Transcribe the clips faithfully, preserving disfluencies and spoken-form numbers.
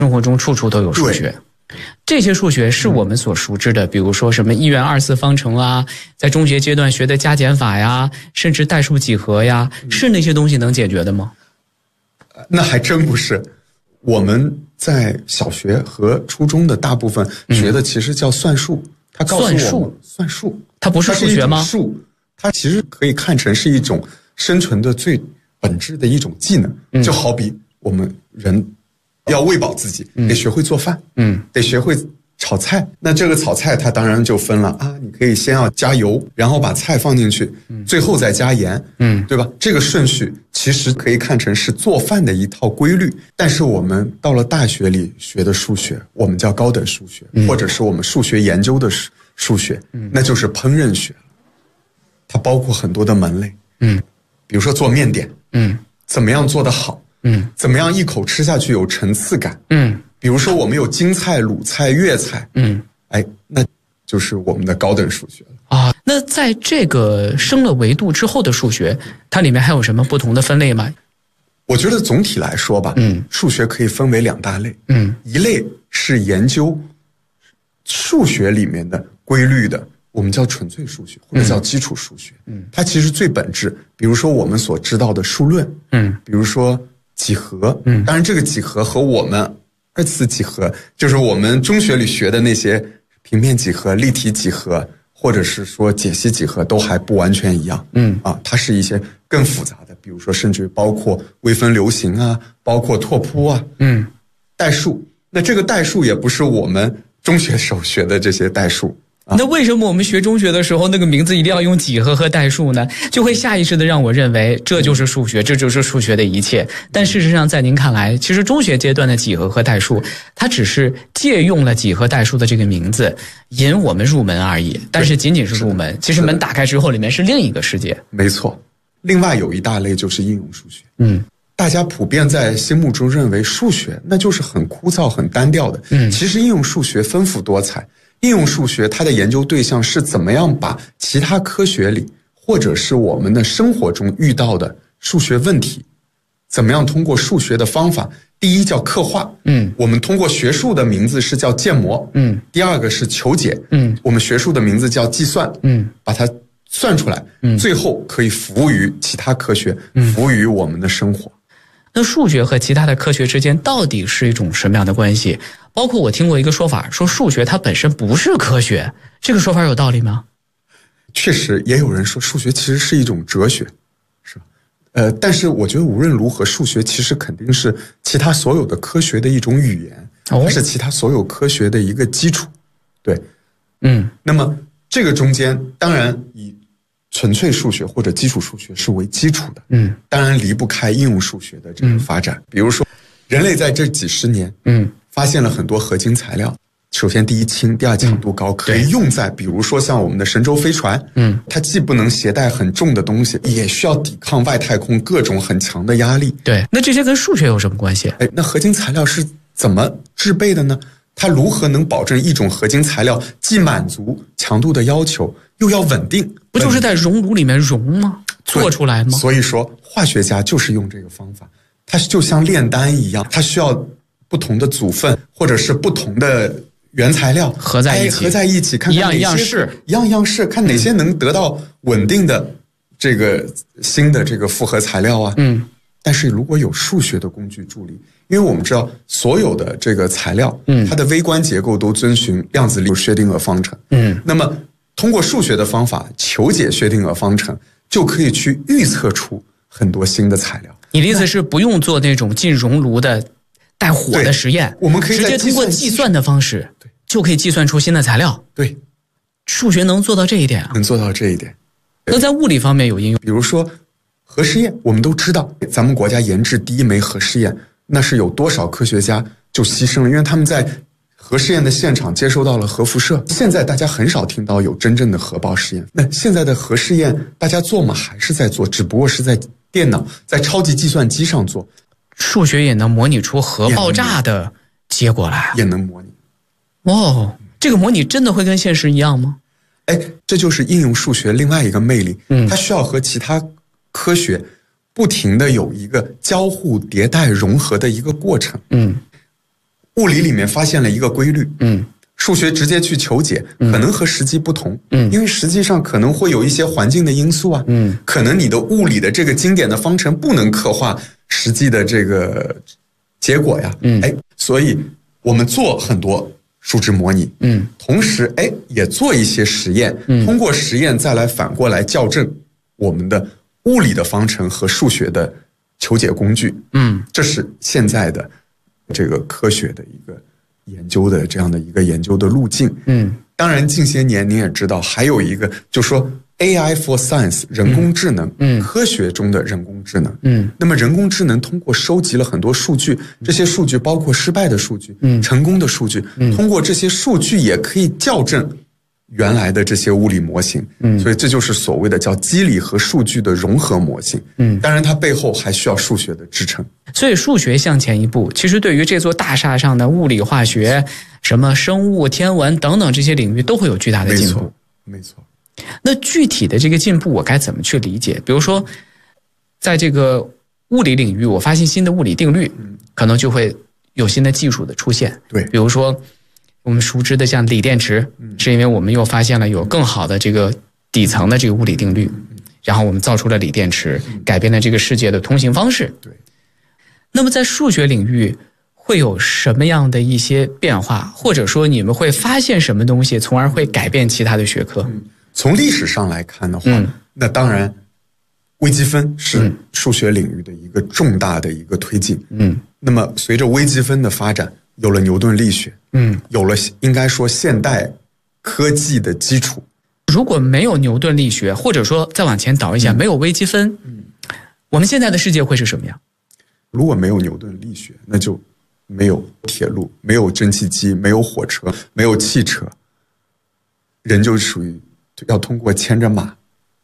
生活中处处都有数学。这些数学是我们所熟知的，比如说什么一元二次方程啊，在中学阶段学的加减法呀，甚至代数几何呀，是那些东西能解决的吗？ 那还真不是。我们在小学和初中的大部分学的其实叫算术，嗯、它告诉我们算术， 算术， 它不是数学吗？ 数，它其实可以看成是一种生存的最本质的一种技能，嗯、就好比我们人。要喂饱自己，得学会做饭，嗯，得学会炒菜。那这个炒菜它当然就分了啊，你可以先要加油，然后把菜放进去，嗯，最后再加盐，嗯，对吧？这个顺序其实可以看成是做饭的一套规律。但是我们到了大学里学的数学，我们叫高等数学，嗯、或者是我们数学研究的数学，嗯，那就是烹饪学，它包括很多的门类，嗯，比如说做面点，嗯，怎么样做得好。嗯，怎么样一口吃下去有层次感？嗯，比如说我们有京菜、鲁菜、粤菜，嗯，哎，那就是我们的高等数学了啊。那在这个升了维度之后的数学，它里面还有什么不同的分类吗？ 我觉得总体来说吧，嗯，数学可以分为两大类，嗯，一类是研究数学里面的规律的，我们叫纯粹数学或者叫基础数学，嗯，它其实最本质，比如说我们所知道的数论，嗯，比如说。几何，嗯，当然这个几何和我们二次几何，就是我们中学里学的那些平面几何、立体几何，或者是说解析几何，都还不完全一样，嗯啊，它是一些更复杂的，比如说甚至包括微分流形啊，包括拓扑啊，嗯，代数。那这个代数也不是我们中学时候学的这些代数。 那为什么我们学中学的时候那个名字一定要用几何和代数呢？就会下意识的让我认为这就是数学，这就是数学的一切。但事实上在您看来，其实中学阶段的几何和代数，它只是借用了几何代数的这个名字引我们入门而已，但是仅仅是入门，其实门打开之后里面是另一个世界。 没错。另外有一大类就是应用数学，嗯，大家普遍在心目中认为数学那就是很枯燥很单调的，嗯，其实应用数学丰富多彩。应用数学它的研究对象是怎么样把其他科学里或者是我们的生活中遇到的数学问题，怎么样通过数学的方法，第一叫刻画，嗯，我们通过学术的名字是叫建模，嗯，第二个是求解，嗯，我们学术的名字叫计算，嗯，把它算出来，嗯，最后可以服务于其他科学，服务于我们的生活。 那数学和其他的科学之间到底是一种什么样的关系？包括我听过一个说法，说数学它本身不是科学，这个说法有道理吗？ 确实，也有人说数学其实是一种哲学，是吧？呃，但是我觉得无论如何，数学其实肯定是其他所有的科学的一种语言，它是其他所有科学的一个基础。对，嗯。那么这个中间，当然以纯粹数学或者基础数学是为基础的，嗯，当然离不开应用数学的这个发展。嗯、比如说，人类在这几十年，嗯，发现了很多合金材料。首先，第一轻，第二强度高，嗯、可以用在比如说像我们的神舟飞船，嗯，它既不能携带很重的东西，也需要抵抗外太空各种很强的压力。 对，那这些跟数学有什么关系？ 哎，那合金材料是怎么制备的呢？它如何能保证一种合金材料既满足强度的要求，又要稳定？ 不就是在熔炉里面熔吗？做出来吗？ 所以说，化学家就是用这个方法，它就像炼丹一样，它需要不同的组分或者是不同的原材料合在一起， 合在一起，看看哪些一样一样试， 一样一样试，看哪些能得到稳定的这个新的这个复合材料啊。嗯。但是如果有数学的工具助力，因为我们知道所有的这个材料，嗯，它的微观结构都遵循量子力薛定谔方程，嗯，那么通过数学的方法求解薛定谔方程，就可以去预测出很多新的材料。 你的意思是不用做那种进熔炉的带火的实验， 我们可以直接通过计算的方式，对，就可以计算出新的材料。 对， 数学能做到这一点啊？ 能做到这一点。 那在物理方面有应用， 比如说核试验，我们都知道，咱们国家研制第一枚核试验，那是有多少科学家就牺牲了，因为他们在核试验的现场接收到了核辐射。现在大家很少听到有真正的核爆试验。那现在的核试验大家做吗？还是在做，只不过是在电脑、在超级计算机上做。 数学也能模拟出核爆炸的结果来， 也能模拟。 哦，这个模拟真的会跟现实一样吗？ 哎，这就是应用数学另外一个魅力。嗯，它需要和其他科学不停的有一个交互迭代融合的一个过程。嗯， 物理里面发现了一个规律， 嗯， 数学直接去求解，可能和实际不同， 嗯， 因为实际上可能会有一些环境的因素啊， 嗯， 可能你的物理的这个经典的方程不能刻画实际的这个结果呀， 嗯， 哎，所以我们做很多数值模拟， 嗯， 同时哎也做一些实验， 嗯， 通过实验再来反过来校正我们的物理的方程和数学的求解工具， 嗯， 这是现在的这个科学的一个研究的这样的一个研究的路径。 嗯， 当然近些年您也知道，还有一个就说 A I for Science 人工智能， 嗯， 科学中的人工智能， 嗯， 那么人工智能通过收集了很多数据，这些数据包括失败的数据， 嗯， 成功的数据， 嗯， 通过这些数据也可以校正原来的这些物理模型， 嗯， 所以这就是所谓的叫机理和数据的融合模型， 嗯， 当然它背后还需要数学的支撑。 所以数学向前一步，其实对于这座大厦上的物理、化学、什么生物、天文等等这些领域都会有巨大的进步。 没错，没错。 那具体的这个进步我该怎么去理解？比如说，在这个物理领域，我发现新的物理定律，可能就会有新的技术的出现。 对， 比如说我们熟知的像锂电池，是因为我们又发现了有更好的这个底层的这个物理定律，然后我们造出了锂电池，改变了这个世界的通行方式。 对。 那么在数学领域会有什么样的一些变化，或者说你们会发现什么东西，从而会改变其他的学科？ 嗯，从历史上来看的话， 嗯、 那当然微积分是数学领域的一个重大的一个推进。 嗯， 那么随着微积分的发展，有了牛顿力学， 嗯， 有了应该说现代科技的基础。 如果没有牛顿力学，或者说再往前倒一下，嗯、没有微积分，嗯，我们现在的世界会是什么样？ 如果没有牛顿力学，那就没有铁路，没有蒸汽机，没有火车，没有汽车，人就属于要通过牵着马。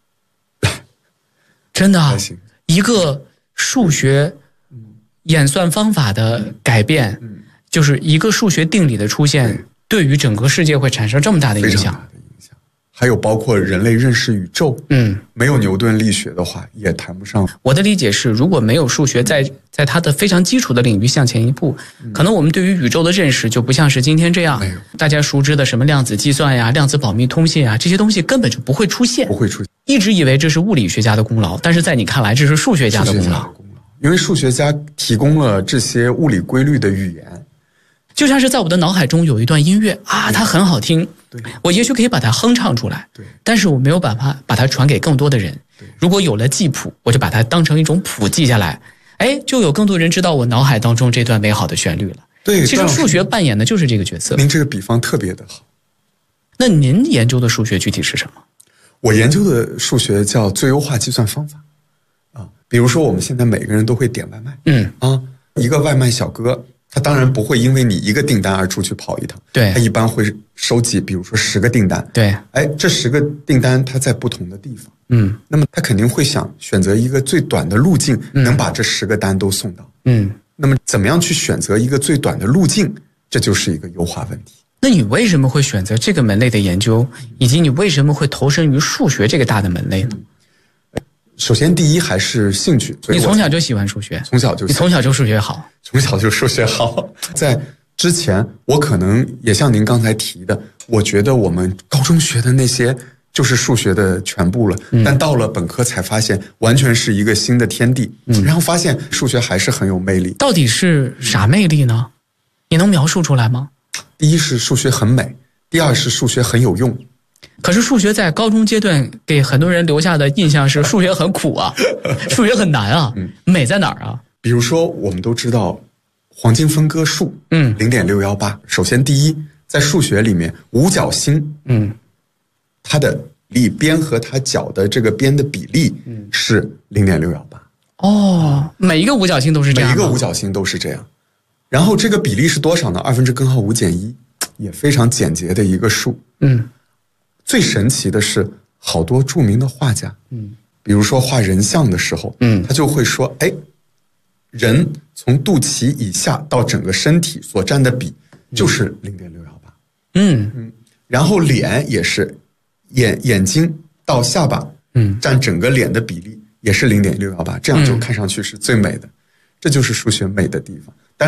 真的啊，一个数学演算方法的改变，就是一个数学定理的出现，对于整个世界会产生这么大的影响。 还有包括人类认识宇宙， 嗯， 没有牛顿力学的话，也谈不上。 我的理解是，如果没有数学在在它的非常基础的领域向前一步，嗯、可能我们对于宇宙的认识就不像是今天这样，大家熟知的什么量子计算呀、量子保密通信啊，这些东西根本就不会出现， 不会出现。 一直以为这是物理学家的功劳，但是在你看来，这是数学家的功劳， 因为数学家提供了这些物理规律的语言。 就像是在我的脑海中有一段音乐啊，它很好听， 对， 我也许可以把它哼唱出来， 对， 但是我没有办法把它传给更多的人。如果有了记谱，我就把它当成一种谱记下来，哎，就有更多人知道我脑海当中这段美好的旋律了。 对， 其实数学扮演的就是这个角色。 您这个比方特别的好。 那您研究的数学具体是什么？ 我研究的数学叫最优化计算方法啊，比如说我们现在每个人都会点外卖， 嗯啊，一个外卖小哥。他当然不会因为你一个订单而出去跑一趟， 对， 他一般会收集，比如说十个订单， 对， 哎，这十个订单他在不同的地方， 嗯， 那么他肯定会想选择一个最短的路径，嗯、能把这十个单都送到， 嗯， 那么怎么样去选择一个最短的路径，这就是一个优化问题。 那你为什么会选择这个门类的研究，以及你为什么会投身于数学这个大的门类呢？嗯首先，第一还是兴趣。 你从小就喜欢数学， 从小就你从小就数学好， 从小就数学好。在之前，我可能也像您刚才提的，我觉得我们高中学的那些就是数学的全部了。嗯、但到了本科才发现，完全是一个新的天地。嗯、然后发现数学还是很有魅力。 到底是啥魅力呢？你能描述出来吗？ 第一是数学很美，第二是数学很有用。 可是数学在高中阶段给很多人留下的印象是数学很苦啊，数学很难啊，嗯、美在哪儿啊？ 比如说，我们都知道黄金分割数， 嗯， 零点六一八。首先，第一，在数学里面，五角星， 嗯， 它的里边和它角的这个边的比例是零点六一八。 哦，每一个五角星都是这样， 每一个五角星都是这样。然后这个比例是多少呢？二分之根号五减一，也非常简洁的一个数。 嗯。 最神奇的是，好多著名的画家， 嗯， 比如说画人像的时候， 嗯， 他就会说，哎，人从肚脐以下到整个身体所占的比就是零点六一八， 嗯嗯，然后脸也是，眼眼睛到下巴， 嗯， 占整个脸的比例也是零点六一八，这样就看上去是最美的，嗯、这就是数学美的地方。